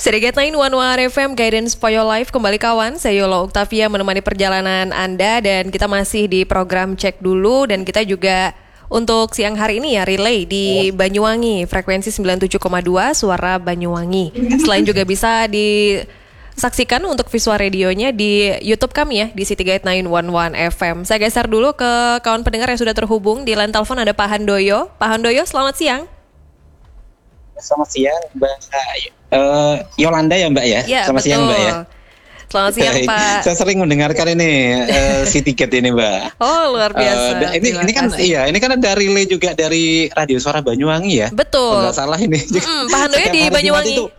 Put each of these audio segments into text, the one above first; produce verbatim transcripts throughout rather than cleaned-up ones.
City Gate sembilan satu satu F M Guidance for Your Life kembali kawan. Saya Yola Octavia menemani perjalanan Anda dan kita masih di program Cek Dulu dan kita juga untuk siang hari ini ya relay di Banyuwangi frekuensi sembilan puluh tujuh koma dua Suara Banyuwangi. Selain juga bisa disaksikan untuk visual radionya di YouTube kami ya di City Gate sembilan satu satu F M. Saya geser dulu ke kawan pendengar yang sudah terhubung di line telepon ada Pak Handoyo. Pak Handoyo, selamat siang. Selamat siang, Mbak uh, Yolanda ya Mbak ya? Ya, Selamat betul. siang Mbak ya. Selamat siang Pak. Saya sering mendengarkan ini uh, City Gate ini Mbak. Oh luar biasa. Uh, ini ini kan kasih. iya ini kan ada relay juga dari Radio Suara Banyuwangi ya. Betul. Enggak salah ini. Mm-mm, Pak Handoyo di Banyuwangi. Itu,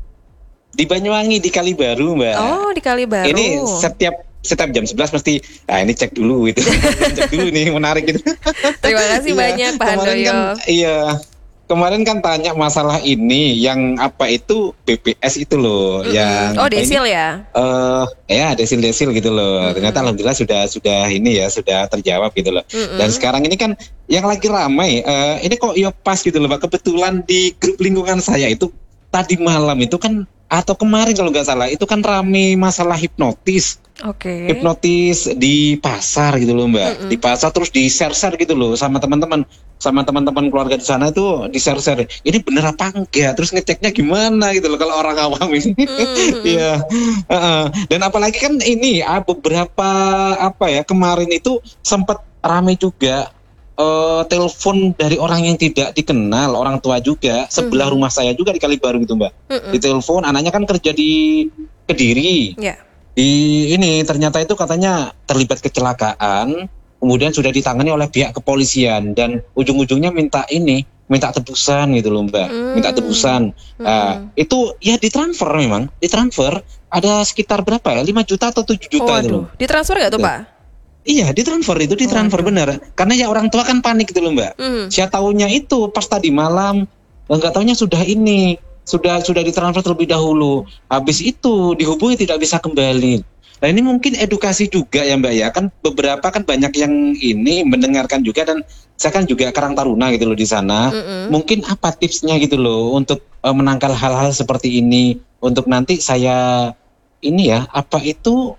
di Banyuwangi di Kalibaru Mbak. Oh di Kalibaru. Ini setiap setiap jam sebelas mesti ah ini cek dulu gitu. Cek dulu nih menarik gitu. Terima kasih banyak Pak Handoyo. Kan, iya. Kemarin kan tanya masalah ini yang apa itu B P S itu loh, mm-hmm. yang oh desil ini, ya? Uh, ya desil-desil gitu loh. Mm-hmm. Ternyata alhamdulillah sudah sudah ini ya sudah terjawab gitu loh. Mm-hmm. Dan sekarang ini kan yang lagi ramai, uh, ini kok ya pas gitu loh, Pak. Kebetulan di grup lingkungan saya itu tadi malam itu kan atau kemarin kalau nggak salah itu kan ramai masalah hipnotis. Oke. Okay. Hipnotis di pasar gitu loh Mbak. Mm-hmm. Di pasar terus di share-share gitu loh sama teman-teman. Sama teman-teman keluarga di sana itu di share-share. Ini bener apa enggak? Terus ngeceknya gimana gitu loh kalau orang awam ini. Iya. Mm-hmm. uh-uh. Dan apalagi kan ini ah, beberapa apa ya kemarin itu sempat ramai juga uh, telepon dari orang yang tidak dikenal, orang tua juga sebelah mm-hmm. rumah saya juga di Kalibaru gitu Mbak. Mm-hmm. Ditelepon, anaknya kan kerja di Kediri. Yeah. Di ini ternyata itu katanya terlibat kecelakaan. Kemudian sudah ditangani oleh pihak kepolisian dan ujung-ujungnya minta ini, minta tebusan gitu loh Mbak, mm. minta tebusan. Mm. Uh, itu ya ditransfer memang, ditransfer ada sekitar berapa ya, lima juta atau tujuh juta oh, itu loh. Ditransfer nggak tuh Pak? Iya ditransfer itu ditransfer oh, benar. Karena ya orang tua kan panik gitu loh Mbak. Mm. Saya taunya itu pas tadi malam, nggak taunya sudah ini, sudah sudah ditransfer terlebih dahulu. Habis itu dihubungi tidak bisa kembali. Nah ini mungkin edukasi juga ya Mbak ya, kan beberapa kan banyak yang ini mendengarkan juga dan saya kan juga Karang Taruna gitu loh di sana. Mm-hmm. Mungkin apa tipsnya gitu loh untuk uh, menangkal hal-hal seperti ini untuk nanti saya ini ya apa itu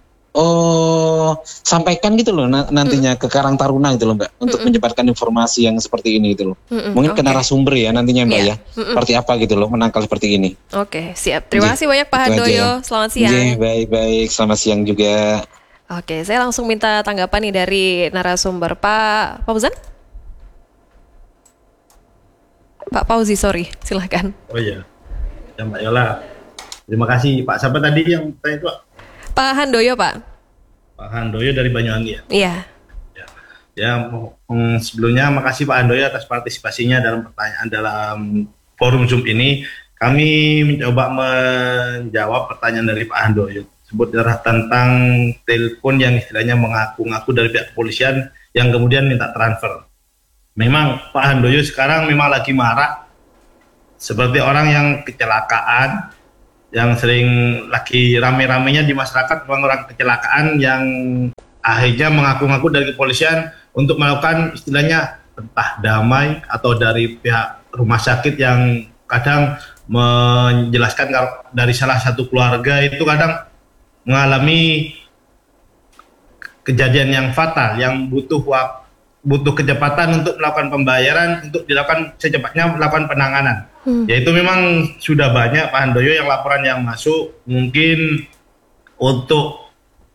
oh sampaikan gitu loh na- nantinya mm-hmm. ke Karang Taruna gitu loh Mbak untuk mm-hmm. menyebarkan informasi yang seperti ini gitu loh. Mm-hmm. Mungkin okay. ke narasumber ya nantinya Mbak yeah. ya. Mm-hmm. Seperti apa gitu loh menangkal seperti ini. Oke, okay, siap. Terima kasih banyak Pak Handoyo. Selamat siang. Iya, baik-baik. Selamat siang juga. Oke, saya langsung minta tanggapan nih dari narasumber Pak Fauzan. Pak Fauzi, sorry. Silakan. Oh iya. Ya Mbak Yola. Terima kasih. Pak siapa tadi yang tanya itu Pak? Pak Handoyo Pak. Pak Handoyo dari Banyuwangi ya? Iya. Ya, ya mm, sebelumnya makasih Pak Handoyo atas partisipasinya dalam pertanyaan dalam forum Zoom ini. Kami mencoba menjawab pertanyaan dari Pak Handoyo. Sebut tentang telepon yang istilahnya mengaku-ngaku dari pihak kepolisian yang kemudian minta transfer. Memang Pak Handoyo sekarang memang lagi marak seperti orang yang kecelakaan, yang sering lagi rame-ramenya di masyarakat orang-orang kecelakaan yang akhirnya mengaku-ngaku dari kepolisian untuk melakukan istilahnya entah damai atau dari pihak rumah sakit yang kadang menjelaskan dari salah satu keluarga itu kadang mengalami kejadian yang fatal yang butuh waktu, butuh kecepatan untuk melakukan pembayaran, untuk dilakukan secepatnya melakukan penanganan. Hmm. Yaitu memang sudah banyak Pak Handoyo yang laporan yang masuk, mungkin untuk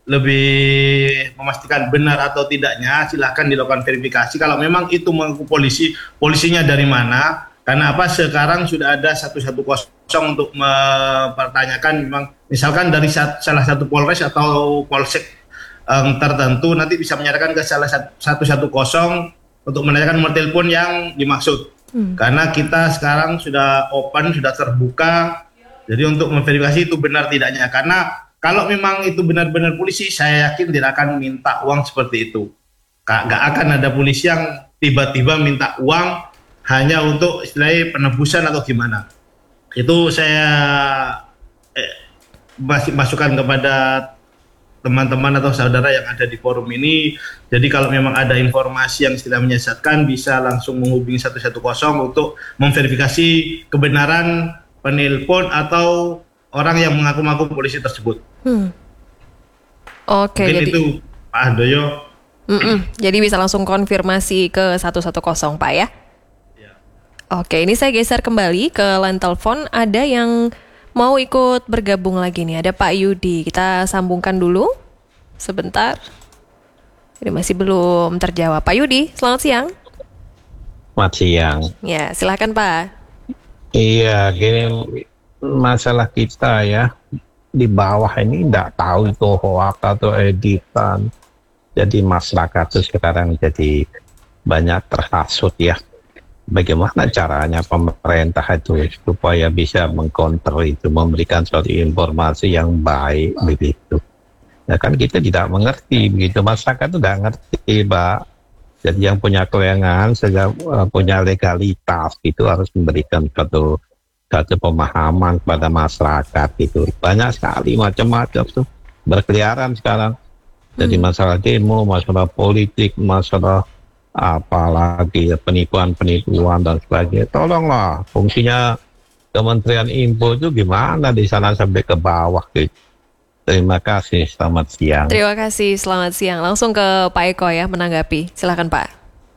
lebih memastikan benar atau tidaknya silahkan dilakukan verifikasi kalau memang itu mengaku polisi, polisinya dari mana, karena apa sekarang sudah ada satu satu kosong untuk mempertanyakan memang misalkan dari salah satu polres atau polsek Um, tertentu nanti bisa menyatakan ke salah satu satu kosong untuk menanyakan nomor telepon yang dimaksud. Hmm. Karena kita sekarang sudah open, sudah terbuka. Jadi untuk memverifikasi itu benar tidaknya. Karena kalau memang itu benar-benar polisi, saya yakin tidak akan minta uang seperti itu. Gak akan ada polisi yang tiba-tiba minta uang hanya untuk istilahnya penebusan atau gimana. Itu saya eh, masih masukkan kepada teman-teman atau saudara yang ada di forum ini. Jadi kalau memang ada informasi yang istilah menyesatkan bisa langsung menghubungi satu satu kosong untuk memverifikasi kebenaran penelpon atau orang yang mengaku-ngaku polisi tersebut. Hmm. Oke, Mungkin jadi itu Pak Handoyo. Mm-mm. Jadi bisa langsung konfirmasi ke seratus sepuluh Pak ya. Ya. Oke, ini saya geser kembali ke line telepon. Ada yang mau ikut bergabung lagi nih. Ada Pak Yudi. Kita sambungkan dulu. Sebentar. Ini masih belum terjawab. Pak Yudi, selamat siang. Selamat siang. Ya, silakan Pak. Iya, gini masalah kita ya di bawah ini tidak tahu itu hoax atau editan. Jadi masyarakat itu sekarang jadi banyak terhasut ya. Bagaimana caranya pemerintah itu supaya bisa mengkonter itu, memberikan suatu informasi yang baik begitu. Nah kan kita tidak mengerti begitu, masyarakat itu tidak ngerti Pak. Jadi yang punya kewenangan, sehingga uh, punya legalitas itu harus memberikan suatu satu pemahaman kepada masyarakat itu. Banyak sekali macam-macam tuh berkeliaran sekarang. Jadi masalah demo, masalah politik, masalah apalagi ya, penipuan-penipuan dan sebagainya. Tolonglah, fungsinya Kementerian Info itu gimana di sana sampai ke bawah gitu. Terima kasih, selamat siang. Terima kasih, selamat siang. Langsung ke Pak Eko ya menanggapi. Silakan Pak.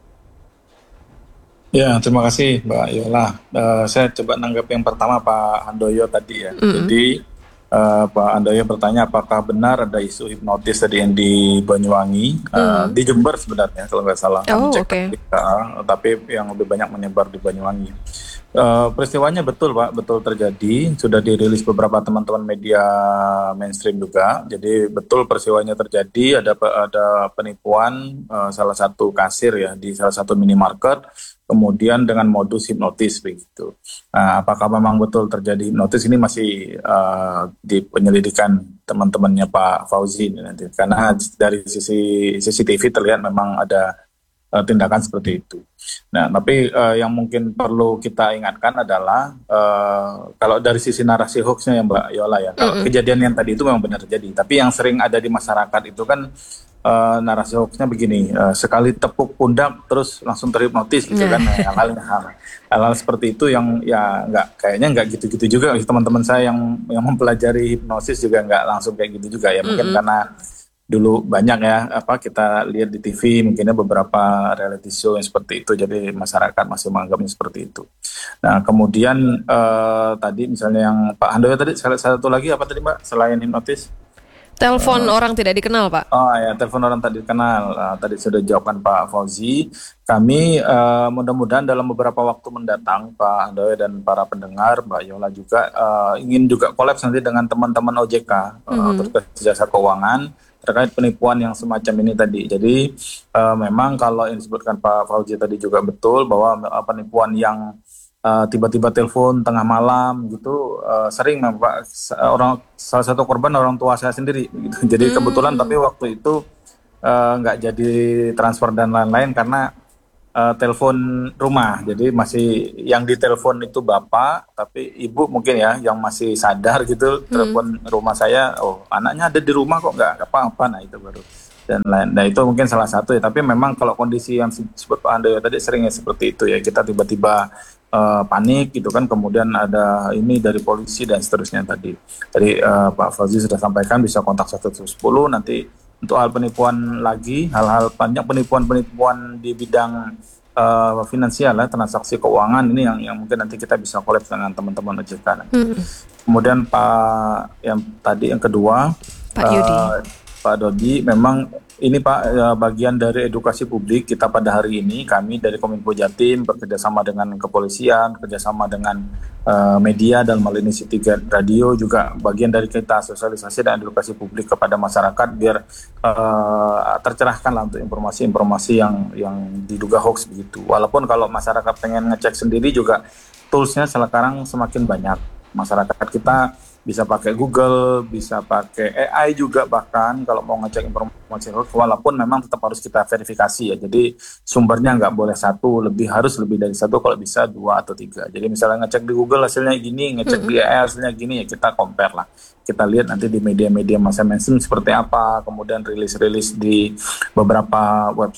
Ya, terima kasih Mbak Yola. Uh, saya coba nanggap yang pertama Pak Handoyo tadi ya. Mm-hmm. Jadi uh, Pak Handoyo bertanya apakah benar ada isu hipnotis tadi yang di Banyuwangi, uh, mm. di Jember sebenarnya kalau nggak salah. Oh, cek okay. kita, tapi yang lebih banyak menyebar di Banyuwangi. Uh, peristiwanya betul Pak, betul terjadi. Sudah dirilis beberapa teman-teman media mainstream juga. Jadi betul peristiwanya terjadi. Ada ada penipuan uh, salah satu kasir ya di salah satu minimarket. Kemudian dengan modus hipnotis begitu. Nah, apakah memang betul terjadi hipnotis ini masih uh, di penyelidikan teman-temannya Pak Fauzi nanti. Karena dari sisi C C T V terlihat memang ada uh, tindakan seperti itu. Nah, tapi uh, yang mungkin perlu kita ingatkan adalah uh, kalau dari sisi narasi hoaxnya ya Mbak Yola ya, kalau mm-hmm. kejadian yang tadi itu memang benar terjadi. Tapi yang sering ada di masyarakat itu kan Uh, narasi hoaxnya begini, uh, sekali tepuk pundak terus langsung terhipnotis gitu kan, hal-hal hal-hal seperti itu yang ya nggak kayaknya nggak gitu-gitu juga. Teman-teman saya yang yang mempelajari hipnosis juga nggak langsung kayak gitu juga ya, mungkin mm-hmm. karena dulu banyak ya apa kita lihat di T V mungkinnya beberapa reality show yang seperti itu, jadi masyarakat masih menganggapnya seperti itu. Nah kemudian uh, tadi misalnya yang Pak Handoyo tadi satu lagi apa tadi Mbak selain hipnotis? Telepon uh, orang tidak dikenal, Pak. Oh ya, telepon orang tidak dikenal. Uh, tadi sudah dijawabkan Pak Fauzi. Kami uh, mudah-mudahan dalam beberapa waktu mendatang, Pak Handoyo dan para pendengar, Mbak Yola juga uh, ingin juga kolaps nanti dengan teman-teman O J K, uh, mm-hmm. terus jasa keuangan terkait penipuan yang semacam ini tadi. Jadi uh, memang kalau yang disebutkan Pak Fauzi tadi juga betul bahwa uh, penipuan yang Uh, tiba-tiba telepon tengah malam gitu uh, sering Pak, orang salah satu korban orang tua saya sendiri gitu. Jadi hmm. kebetulan tapi waktu itu nggak uh, jadi transfer dan lain-lain karena uh, telepon rumah. Jadi masih yang ditelepon itu bapak, tapi ibu mungkin ya yang masih sadar gitu, hmm. telepon rumah saya, oh anaknya ada di rumah kok nggak apa-apa, nah itu baru dan lain. Nah itu mungkin salah satu ya. Tapi memang kalau kondisi yang disebut Pak Handoyo tadi seringnya seperti itu ya, kita tiba-tiba Uh, panik gitu kan, kemudian ada ini dari polisi dan seterusnya tadi. Jadi uh, Pak Fauzi sudah sampaikan bisa kontak satu satu sepuluh nanti untuk hal penipuan lagi, hal-hal banyak penipuan-penipuan di bidang uh, finansial ya, transaksi keuangan ini yang yang mungkin nanti kita bisa collab dengan teman-teman O J K nanti. Hmm. Kemudian Pak yang tadi yang kedua Pak Yudi. Uh, Pak Dodi, memang ini Pak bagian dari edukasi publik kita pada hari ini. Kami dari Kominfo Jatim bekerjasama dengan kepolisian, kerjasama dengan uh, media dan hal ini City Radio juga bagian dari kita sosialisasi dan edukasi publik kepada masyarakat biar uh, tercerahkan lah untuk informasi-informasi yang yang diduga hoax begitu. Walaupun kalau masyarakat pengen ngecek sendiri juga toolsnya sekarang semakin banyak. Masyarakat kita bisa pakai Google, bisa pakai A I juga bahkan kalau mau ngecek informasi hoax, walaupun memang tetap harus kita verifikasi ya. Jadi sumbernya nggak boleh satu, lebih harus lebih dari satu, kalau bisa dua atau tiga. Jadi misalnya ngecek di Google hasilnya gini, ngecek di A I hasilnya gini, ya kita compare lah. Kita lihat nanti di media-media masa mainstream seperti apa, kemudian rilis-rilis di beberapa website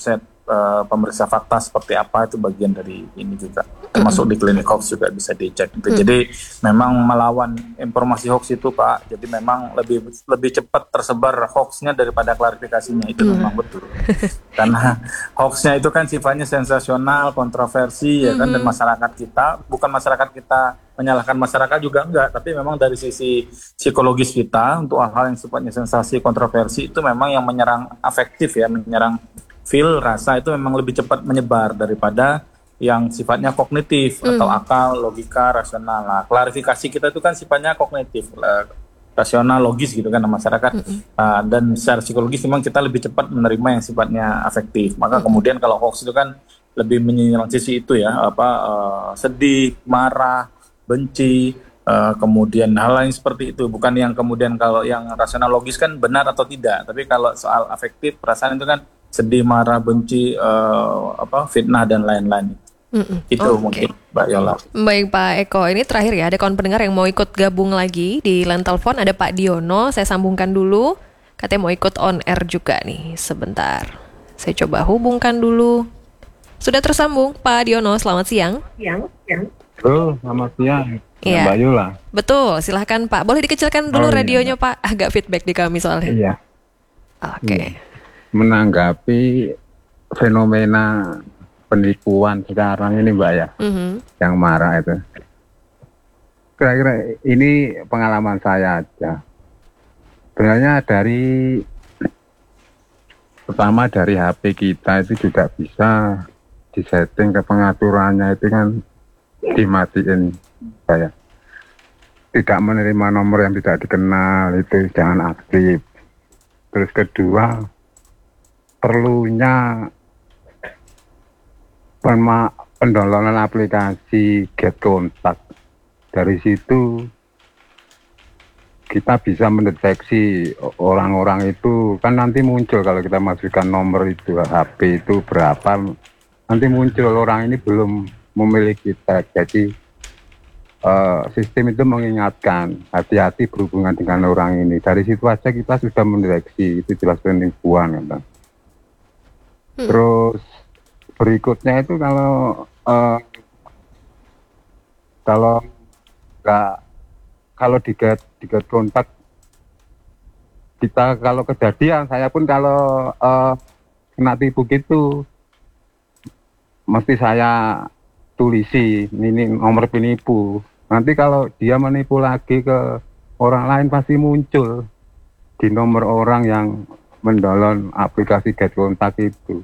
uh, pemeriksa fakta seperti apa, itu bagian dari ini juga. Termasuk di klinik hoax juga bisa dicek. Gitu. Hmm. Jadi memang melawan informasi hoax itu Pak, jadi memang lebih lebih cepat tersebar hoaxnya daripada klarifikasinya, itu hmm. memang betul. Karena hoaxnya itu kan sifatnya sensasional, kontroversi, ya kan, dan masyarakat kita, bukan masyarakat kita menyalahkan masyarakat juga enggak, tapi memang dari sisi psikologis kita untuk hal-hal yang sifatnya sensasi, kontroversi itu memang yang menyerang afektif ya, menyerang feel, rasa, itu memang lebih cepat menyebar daripada yang sifatnya kognitif mm. atau akal, logika, rasional. Nah, klarifikasi kita itu kan sifatnya kognitif, rasional, logis gitu kan masyarakat. Mm-hmm. Uh, dan secara psikologis memang kita lebih cepat menerima yang sifatnya afektif. Maka mm-hmm. kemudian kalau hoax itu kan lebih menyerang sisi itu ya, apa uh, sedih, marah, benci, uh, kemudian hal lain seperti itu. Bukan yang kemudian kalau yang rasional logis kan benar atau tidak, tapi kalau soal afektif, perasaan itu kan sedih, marah, benci, uh, apa fitnah dan lain-lain. Mm-mm. Itu okay. mungkin Mbak Yola. Baik Pak Eko, ini terakhir ya, ada kawan pendengar yang mau ikut gabung lagi di line telepon. Ada Pak Diono, saya sambungkan dulu. Katanya mau ikut on air juga nih, sebentar. Saya coba hubungkan dulu. Sudah tersambung Pak Diono, selamat siang. Siang, siang. Halo, selamat siang. Iya. Mbak Yola. Betul, silahkan Pak. Boleh dikecilkan dulu oh, radionya iya. Pak, agak feedback di kami soalnya. Iya. Oke. Okay. Menanggapi fenomena penipuan sekarang ini Mbak ya, mm-hmm. yang marah itu. Kira-kira ini pengalaman saya aja. Sebenarnya dari pertama dari H P kita itu juga bisa disetting ke pengaturannya itu kan dimatiin saya. Tidak menerima nomor yang tidak dikenal itu jangan aktif. Terus kedua, perlunya pendownloadan aplikasi Get Kontak. Dari situ kita bisa mendeteksi orang-orang itu, kan nanti muncul kalau kita masukkan nomor itu H P itu berapa, nanti muncul orang ini belum memiliki tag. Jadi uh, sistem itu mengingatkan hati-hati berhubungan dengan orang ini. Dari situ aja kita sudah mendeteksi itu jelas penipuan kan. Hmm. Terus berikutnya itu kalau uh, kalau nggak kalau di get di get kontak kita kalau kejadian, saya pun kalau uh, kena tipu gitu mesti saya tulisi ini nomor penipu. Nanti kalau dia menipu lagi ke orang lain pasti muncul di nomor orang yang mendownload aplikasi Get Kontak itu.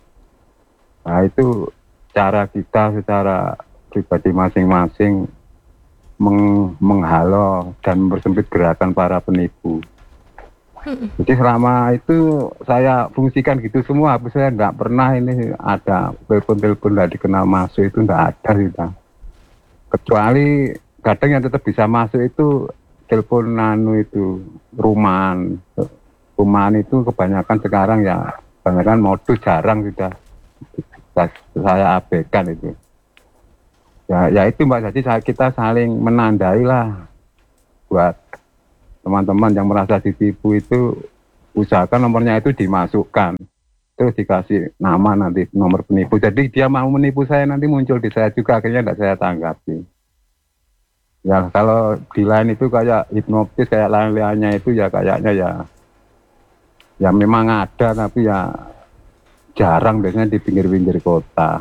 Nah itu cara kita secara pribadi masing-masing meng- menghalau dan mempersempit gerakan para penipu. Jadi selama itu saya fungsikan gitu semua, saya nggak pernah ini ada telepon-telepon nggak dikenal masuk, itu nggak ada kita. Kecuali kadang yang tetap bisa masuk itu telepon nano itu rumahan. Rumahan itu kebanyakan sekarang ya kebanyakan modus jarang sudah saya abaikan itu. Ya, ya itu Mbak, jadi saya, kita saling menandai lah buat teman-teman yang merasa ditipu itu, usahakan nomornya itu dimasukkan, terus dikasih nama nanti nomor penipu. Jadi dia mau menipu saya nanti muncul di saya juga, akhirnya tidak saya tanggapi. Ya kalau di lain itu kayak hipnotis kayak lain-lainnya itu ya kayaknya ya, ya memang ada tapi ya jarang, biasanya di pinggir-pinggir kota.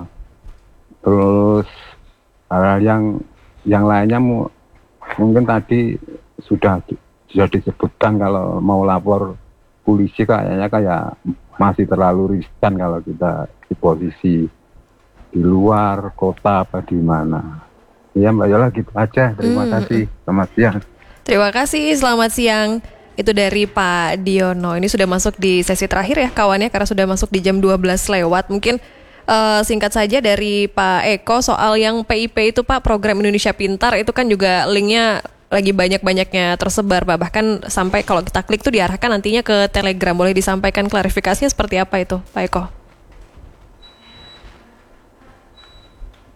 Terus hal yang yang lainnya mu, mungkin tadi sudah sudah disebutkan kalau mau lapor polisi kayaknya kayak masih terlalu riskan kalau kita di posisi di luar kota apa di mana. Ya Mbak Yola gitu aja. Terima hmm. kasih. Selamat siang. Terima kasih. Selamat siang. Itu dari Pak Diono. Ini sudah masuk di sesi terakhir ya kawannya, karena sudah masuk di jam dua belas lewat. Mungkin uh, singkat saja dari Pak Eko soal yang P I P itu Pak, program Indonesia Pintar itu kan juga linknya lagi banyak-banyaknya tersebar Pak. Bahkan sampai kalau kita klik tuh diarahkan nantinya ke Telegram. Boleh disampaikan klarifikasinya seperti apa itu Pak Eko?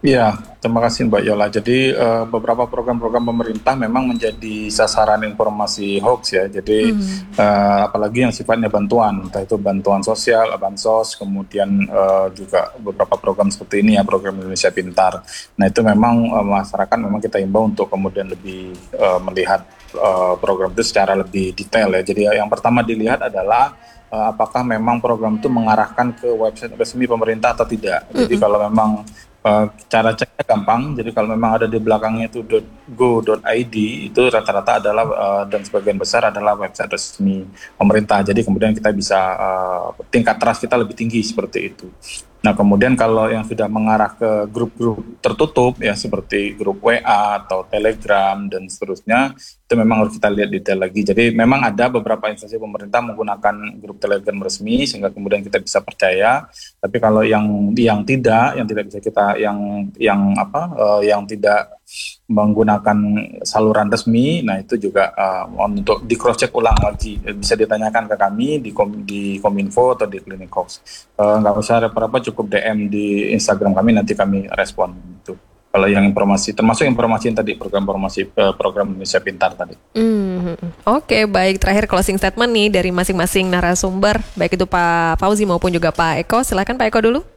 Iya, terima kasih Mbak Yola. Jadi uh, beberapa program-program pemerintah memang menjadi sasaran informasi hoax ya. Jadi hmm. uh, apalagi yang sifatnya bantuan, entah itu bantuan sosial, bansos, kemudian uh, juga beberapa program seperti ini ya, program Indonesia Pintar. Nah itu memang uh, masyarakat memang kita himbau untuk kemudian lebih uh, melihat uh, program itu secara lebih detail ya. Jadi yang pertama dilihat adalah uh, apakah memang program itu mengarahkan ke website resmi pemerintah atau tidak. Jadi hmm. kalau memang Uh, cara ceknya gampang, jadi kalau memang ada di belakangnya itu .go dot i d itu rata-rata adalah uh, dan sebagian besar adalah website resmi pemerintah. Jadi kemudian kita bisa uh, tingkat trust kita lebih tinggi seperti itu. Nah kemudian kalau yang sudah mengarah ke grup-grup tertutup ya seperti grup W A atau Telegram dan seterusnya, itu memang harus kita lihat detail lagi. Jadi memang ada beberapa instansi pemerintah menggunakan grup Telegram resmi sehingga kemudian kita bisa percaya. Tapi kalau yang yang tidak, yang tidak bisa kita yang yang apa uh, yang tidak menggunakan saluran resmi, nah itu juga uh, untuk di cross check ulang lagi, bisa ditanyakan ke kami di kom, di Kominfo atau di Klinik Hoax. Uh, nggak usah repot-repot, cukup D M di Instagram kami, nanti kami respon itu. Kalau yang informasi, termasuk informasi yang tadi program informasi uh, program Indonesia Pintar tadi. Hmm, Oke, okay, baik. Terakhir closing statement nih dari masing-masing narasumber, baik itu Pak Fauzi maupun juga Pak Eko. Silakan Pak Eko dulu.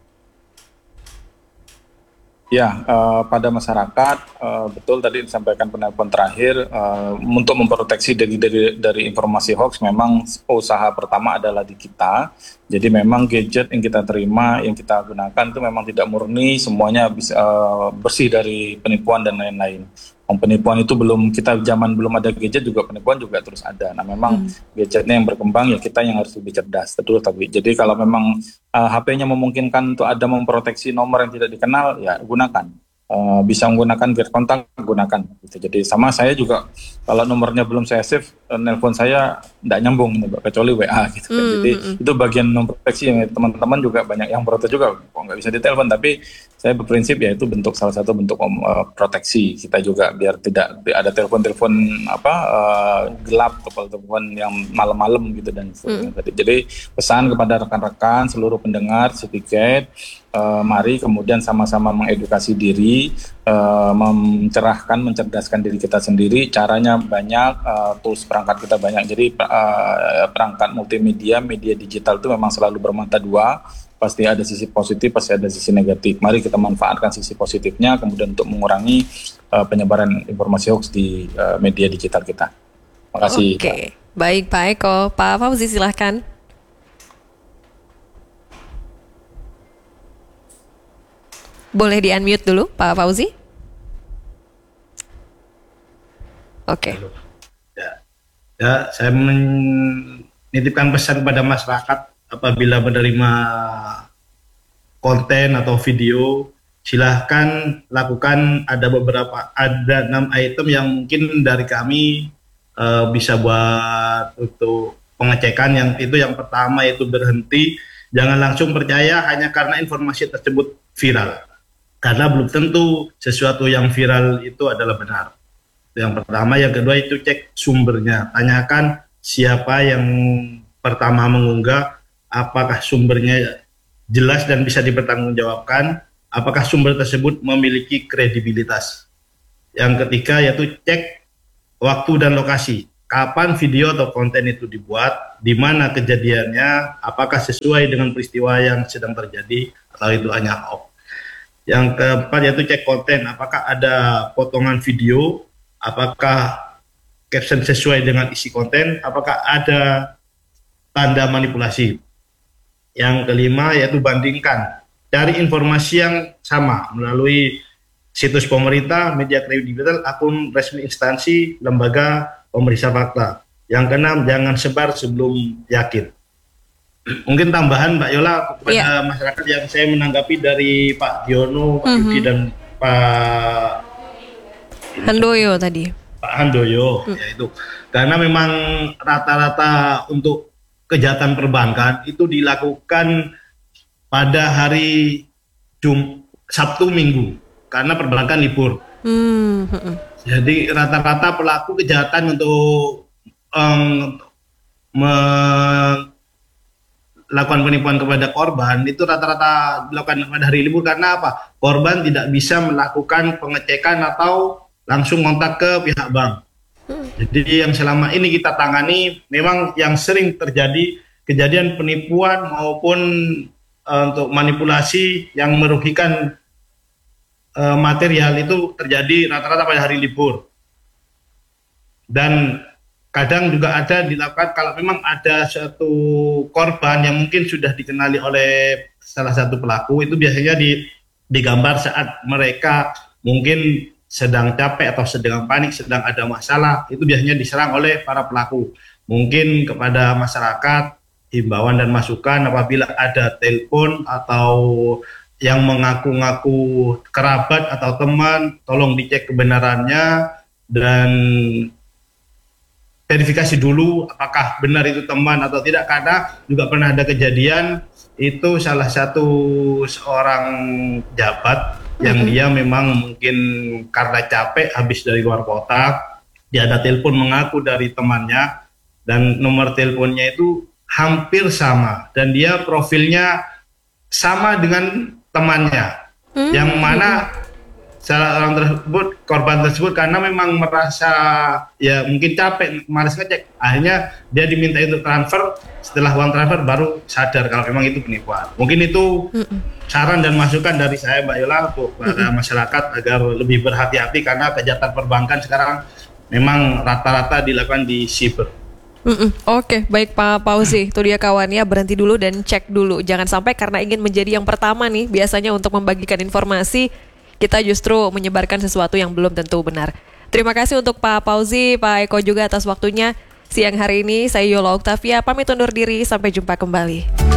Ya, uh, pada masyarakat uh, betul tadi disampaikan penelpon terakhir uh, untuk memproteksi dari, dari dari informasi hoax memang usaha pertama adalah di kita. Jadi memang gadget yang kita terima, yang kita gunakan itu memang tidak murni semuanya bisa uh, bersih dari penipuan dan lain-lain. Penipuan itu belum, kita zaman belum ada gadget juga penipuan juga terus ada. Nah memang hmm. gadgetnya yang berkembang ya kita yang harus lebih cerdas. Betul tapi jadi kalau memang uh, H P-nya memungkinkan untuk ada memproteksi nomor yang tidak dikenal ya gunakan. Uh, bisa menggunakan get kontak gunakan gitu. Jadi sama saya juga kalau nomornya belum saya save, uh, nelpon saya tidak nyambung gitu, kecuali W A gitu kan. Mm, Jadi mm. itu bagian memproteksi yang teman-teman juga banyak yang protes juga kok nggak bisa ditelepon, tapi saya berprinsip ya itu bentuk salah satu bentuk uh, proteksi kita juga biar tidak ada telepon-telepon apa uh, gelap atau telepon yang malam-malam gitu dan sebagainya. Mm. Jadi pesan kepada rekan-rekan seluruh pendengar sedikit. Uh, mari kemudian sama-sama mengedukasi diri, uh, mencerahkan, mencerdaskan diri kita sendiri. Caranya banyak, uh, tools perangkat kita banyak. Jadi uh, perangkat multimedia, media digital itu memang selalu bermata dua. Pasti ada sisi positif, pasti ada sisi negatif. Mari kita manfaatkan sisi positifnya, kemudian untuk mengurangi uh, penyebaran informasi hoax di uh, media digital kita. Terima kasih. Oke, okay. Baik Pak Eko. Pak Fauzi silahkan. Boleh di-unmute dulu, Pak Fauzi? Oke. Okay. Ya, ya, saya menitipkan pesan kepada masyarakat apabila menerima konten atau video, silahkan lakukan. Ada beberapa, ada enam item yang mungkin dari kami uh, bisa buat untuk pengecekan. Yang itu yang pertama yaitu berhenti, jangan langsung percaya hanya karena informasi tersebut viral. Karena belum tentu sesuatu yang viral itu adalah benar. Yang pertama, yang kedua itu cek sumbernya. Tanyakan siapa yang pertama mengunggah, apakah sumbernya jelas dan bisa dipertanggungjawabkan, apakah sumber tersebut memiliki kredibilitas. Yang ketiga yaitu cek waktu dan lokasi. Kapan video atau konten itu dibuat, di mana kejadiannya, apakah sesuai dengan peristiwa yang sedang terjadi atau itu hanya hoax. Yang keempat yaitu cek konten, apakah ada potongan video, apakah caption sesuai dengan isi konten, apakah ada tanda manipulasi. Yang kelima yaitu bandingkan, cari informasi yang sama melalui situs pemerintah, media kredibil, akun resmi instansi, lembaga pemeriksa fakta. Yang keenam, jangan sebar sebelum yakin. Mungkin tambahan Mbak Yola kepada yeah. masyarakat yang saya menanggapi dari Pak Diono, Pak mm-hmm. Yudi dan Pak Handoyo tadi. Pak Handoyo, mm. yaitu karena memang rata-rata untuk kejahatan perbankan itu dilakukan pada hari Jum Sabtu Minggu karena perbankan libur. Mm-hmm. Jadi rata-rata pelaku kejahatan untuk um, me lakukan penipuan kepada korban itu rata-rata dilakukan pada hari libur karena apa? Korban tidak bisa melakukan pengecekan atau langsung kontak ke pihak bank. Jadi yang selama ini kita tangani memang yang sering terjadi kejadian penipuan maupun uh, untuk manipulasi yang merugikan uh, material itu terjadi rata-rata pada hari libur. Dan kadang juga ada dilakukan kalau memang ada suatu korban yang mungkin sudah dikenali oleh salah satu pelaku, itu biasanya di, digambar saat mereka mungkin sedang capek atau sedang panik, sedang ada masalah, itu biasanya diserang oleh para pelaku. Mungkin kepada masyarakat, himbauan dan masukan apabila ada telepon atau yang mengaku-ngaku kerabat atau teman, tolong dicek kebenarannya dan verifikasi dulu apakah benar itu teman atau tidak, karena juga pernah ada kejadian itu salah satu seorang jabat yang dia memang mungkin karena capek habis dari luar kota, dia ada telepon mengaku dari temannya dan nomor teleponnya itu hampir sama dan dia profilnya sama dengan temannya, hmm. yang mana salah orang tersebut, korban tersebut karena memang merasa ya mungkin capek, malas ngecek, akhirnya dia diminta untuk transfer, setelah uang transfer baru sadar kalau memang itu penipuan. Mungkin itu Mm-mm. saran dan masukan dari saya Mbak Yola untuk para masyarakat agar lebih berhati-hati karena kejahatan perbankan sekarang memang rata-rata dilakukan di siber. Mm-mm. Oke, baik Pak Fauzi, itu dia kawannya, berhenti dulu dan cek dulu. Jangan sampai karena ingin menjadi yang pertama nih, biasanya untuk membagikan informasi, kita justru menyebarkan sesuatu yang belum tentu benar. Terima kasih untuk Pak Fauzi, Pak Eko juga atas waktunya siang hari ini. Saya Yola Oktavia, pamit undur diri, sampai jumpa kembali.